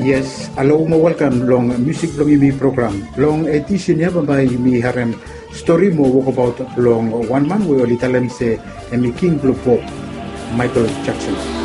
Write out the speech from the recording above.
Yes, hello mo welcome long music long imi program. Long edition ya bambay mi harem story mo walk about long one man we oli talem se emi king blue pop Michael Jackson.